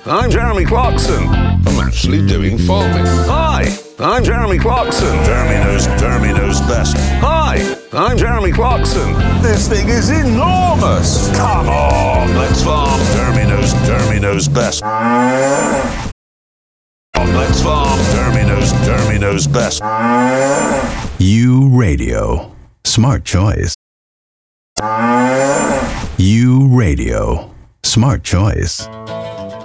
I'm Jeremy Clarkson. I'm actually doing farming. Hi, I'm Jeremy Clarkson. Jeremy knows best. Hi, I'm Jeremy Clarkson. This thing is enormous. Come on, let's farm. Jeremy knows best. Let's farm. Jeremy knows best. U Radio. Smart choice. U Radio. Smart choice.